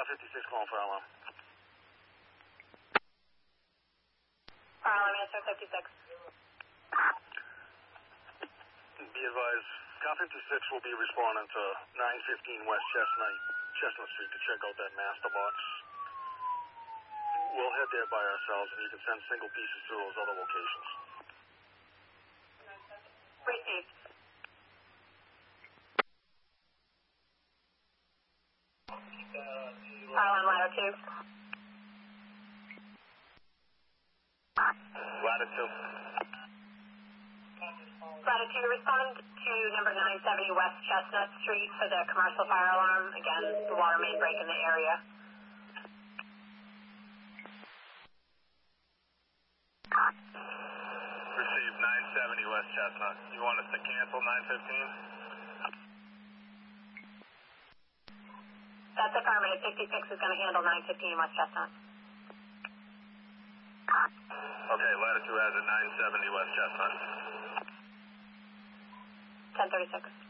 Car 56 calling fire alarm. Fire alarm answer 56. Be advised, Car 56 will be responding to 915 West Chestnut Street to check out that master box. We'll head there by ourselves, and you can send single pieces to those other locations. Received. Fire alarm ladder 2. Ladder 2. Ladder 2, respond to number 970 West Chestnut Street for the commercial fire alarm. Again, the water main break in the area. Received 970 West Chestnut. You want us to cancel 915? That's affirmative. 56 is going to handle 915 West Chestnut. Okay, ladder 2 has a 970 West Chestnut. 1036.